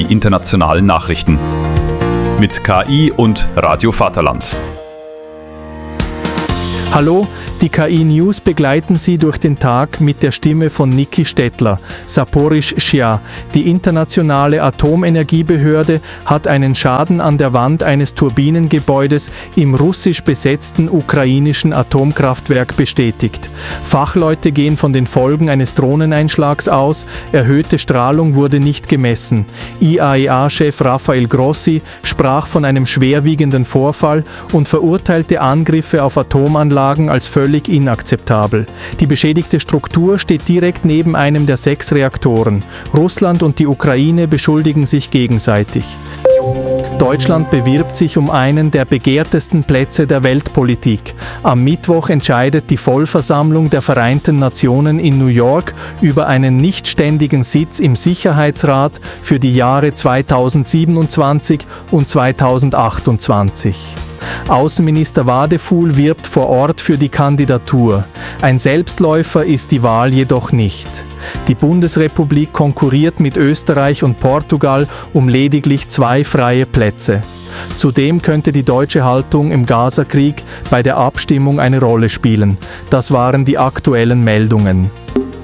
internationalen Nachrichten. Mit KI und Radio Vaterland. Hallo, die KI News begleiten Sie durch den Tag mit der Stimme von Niki Stettler. Saporischschja, die internationale Atomenergiebehörde, hat einen Schaden an der Wand eines Turbinengebäudes im russisch besetzten ukrainischen Atomkraftwerk bestätigt. Fachleute gehen von den Folgen eines Drohneneinschlags aus, erhöhte Strahlung wurde nicht gemessen. IAEA-Chef Rafael Grossi sprach von einem schwerwiegenden Vorfall und verurteilte Angriffe auf Atomanlagen als völlig inakzeptabel. Die beschädigte Struktur steht direkt neben einem der 6 Reaktoren. Russland und die Ukraine beschuldigen sich gegenseitig. Deutschland bewirbt sich um einen der begehrtesten Plätze der Weltpolitik. Am Mittwoch entscheidet die Vollversammlung der Vereinten Nationen in New York über einen nichtständigen Sitz im Sicherheitsrat für die Jahre 2027 und 2028. Außenminister Wadefuhl wirbt vor Ort für die Kandidatur. Ein Selbstläufer ist die Wahl jedoch nicht. Die Bundesrepublik konkurriert mit Österreich und Portugal um lediglich 2 freie Plätze. Zudem könnte die deutsche Haltung im Gaza-Krieg bei der Abstimmung eine Rolle spielen. Das waren die aktuellen Meldungen.